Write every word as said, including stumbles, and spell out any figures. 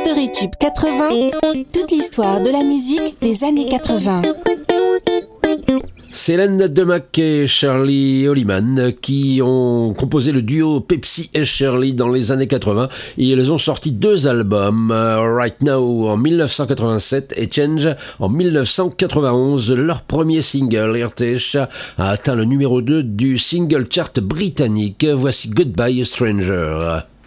Story Tube quatre-vingts, toute l'histoire de la musique des années quatre-vingts. C'est Len DeMac et Shirley Holliman qui ont composé le duo Pepsi et Shirley dans les années quatre-vingts et ils ont sorti deux albums, Right Now en dix-neuf cent quatre-vingt-sept et Change en dix-neuf cent quatre-vingt-onze. Leur premier single, Heritage, a atteint le numéro deux du single chart britannique. Voici Goodbye Stranger.